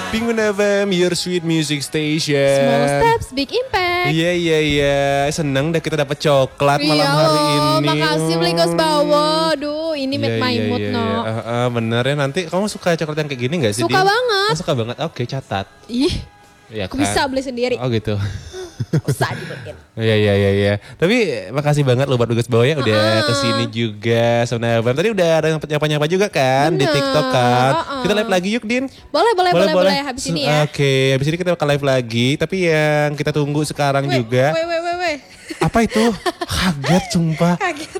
Pink FM, your sweet music station. Small steps, big impact. Iya. Seneng deh kita dapat coklat malam hari ini. Makasih Bligos Bawo. Aduh, ini make my mood no. Bener ya, nanti kamu suka coklat yang kayak gini gak sih? Suka banget. Suka banget, oke catat. Ih, ya, aku bisa beli sendiri. Oh gitu. Usah dibeliin. Iya. Tapi makasih banget lo buat Bligos Bawo ya udah kesini juga. Sebenarnya tadi udah ada yang nyapa-nyapa juga kan. Bener. Di TikTok kan. Kita live lagi yuk Din. Boleh. Habis ini ya. Oke, habis ini kita bakal live lagi. Tapi yang kita tunggu sekarang juga. Weh. Apa itu? Kaget sumpah. Kaget.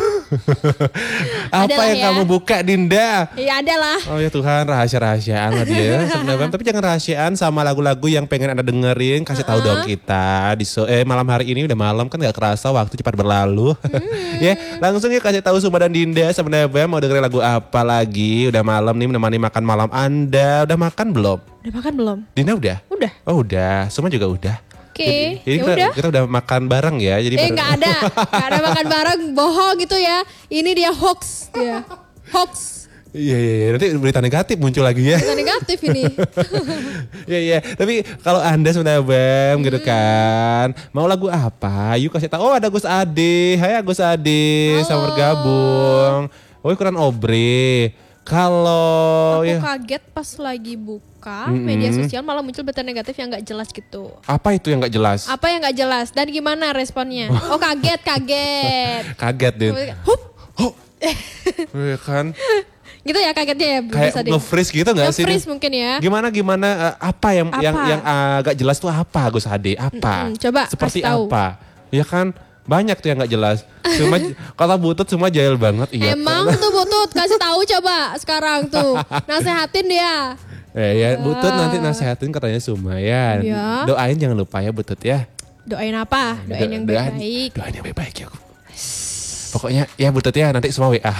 Apa Adalah yang ya. kamu buka Dinda? Iya ada lah. Oh ya Tuhan, rahasia-rahasiaan lah dia sebenarnya. Tapi jangan rahasiaan sama lagu-lagu yang pengen Anda dengerin. Kasih tahu dong kita di malam hari ini udah malam kan gak kerasa waktu cepat berlalu. Ya, langsung ya kasih tahu Sumba dan Dinda sebenarnya mau dengerin lagu apa lagi. Udah malam nih menemani makan malam Anda. Udah makan belum? Udah makan belum? Dinda udah? Udah. Oh udah, Sumba juga udah. Oke, jadi kita udah makan bareng ya. Jadi nggak ada makan bareng, bohong gitu ya. Ini dia hoax dia, hoax. Iya. Nanti berita negatif muncul lagi ya. Berita negatif ini. Iya. Tapi kalau Anda sebenarnya Bam gitu kan, mau lagu apa? Yuk kasih tahu. Oh ada Gus Ade. Hai Gus Ade, sama bergabung. Oh ikutan Obre. Kalau aku kaget pas lagi buka media sosial malah muncul berita negatif yang nggak jelas gitu. Apa itu yang nggak jelas? Apa yang nggak jelas dan gimana responnya? Oh kaget. Kaget Din. Hup. Iya kan? Gitu ya kagetnya ya. Kayak nge-freeze gitu nggak sih? Nge-freeze mungkin ya. Gimana? Apa yang agak jelas tuh apa Gus Ade? Apa? Coba seperti kasih tahu. apa? Ya kan? Banyak tuh yang nggak jelas. Cuma kata Butut semua jahil banget. Iya. Emang tuh Butut kasih tahu coba sekarang tuh. Nasehatin dia. Ya Butut nanti nasehatin katanya Sumayan. Ya. Doain jangan lupa ya Butut ya. Doain apa? Doain yang baik-baik. Doain yang baik-baik ya. Pokoknya ya Butut ya nanti semua WA.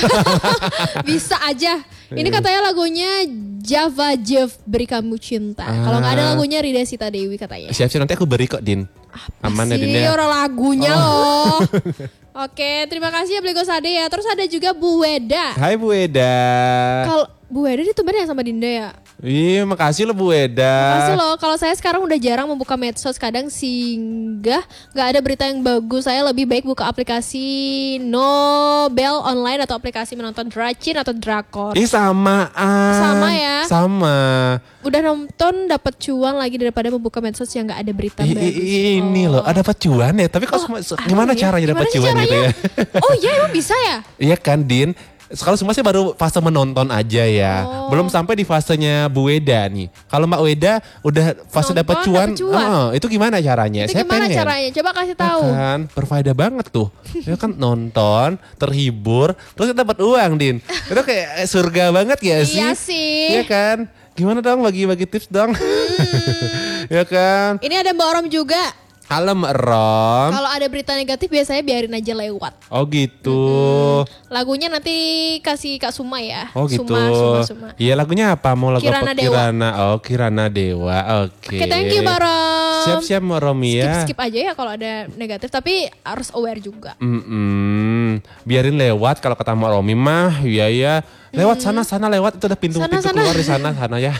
Bisa aja. Ini katanya lagunya Java Jeff Beri Kamu Cinta. Kalau nggak ada lagunya Rida Sita Dewi katanya. Siap-siap nanti aku beri kok Din. Aman ya Din ya. Orang lagunya loh. Oke, terima kasih ya Bligos Ade ya. Terus ada juga Bu Weda. Hai Bu Weda. Kalau Bu Weda ditumben ya sama Dinda ya? Iya, makasih loh Bu Weda. Makasih loh. Kalau saya sekarang udah jarang membuka medsos, kadang singgah nggak ada berita yang bagus. Saya lebih baik buka aplikasi Nobel online atau aplikasi menonton Dracin atau Drakor. Samaan. Sama ya. Sama. Udah nonton dapat cuan lagi daripada membuka medsos yang nggak ada berita bagus. Ini loh, ada dapat cuan ya. Tapi gimana caranya dapat cuan gitu ya? Oh iya emang bisa ya? Iya kan Din. Kalau semua sih baru fase menonton aja ya. Belum sampai di fasenya Bu Weda nih. Kalau Mbak Weda udah fase dapat cuan. Itu gimana caranya? Itu gimana caranya? Coba kasih tahu. Kan berfaedah banget tuh. Ya kan nonton, terhibur, terus dapat uang Din. Itu kayak surga banget ya sih? Iya sih. Iya kan? Gimana dong bagi-bagi tips dong? Ya kan? Ini ada Mbak Rom juga. Halo Mbak Rom. Kalau ada berita negatif biasanya biarin aja lewat. Oh gitu. Lagunya nanti kasih Kak Suma ya. Oh gitu. Suma. Iya lagunya apa? Mau lagu Kirana apa? Dewa. Kirana. Oh Kirana Dewa. Oke. Oke, thank you Mbak Rom. Siap-siap Mbak Rom ya. Skip aja ya kalau ada negatif. Tapi harus aware juga. Biarin lewat kalau kata Mbak Romi mah. Iya. Lewat sana lewat itu ada pintu keluar di sana ya.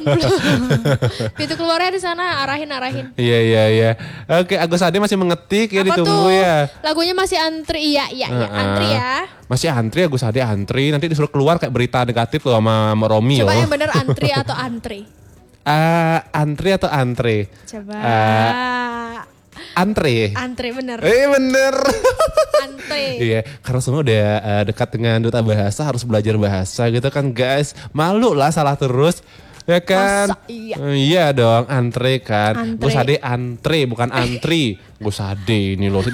Pintu keluarnya di sana, arahin. Iya. Oke, Agus Ade masih mengetik ya, ditunggu ya. Lagunya masih antri, iya, antri ya. Masih antri, Agus Ade antri, nanti disuruh keluar kayak berita negatif loh sama Mbak Romi. Coba yang bener antri atau antri? Antri atau antre? Coba. Antre. Antre bener. Bener. Antre. Iya, karena semua udah dekat dengan duta bahasa, harus belajar bahasa gitu kan guys. Malu lah salah terus. Ya kan? Masa iya? Iya dong, antre kan. Antre. Gus Ade antre bukan antri. Gus Ade ini loh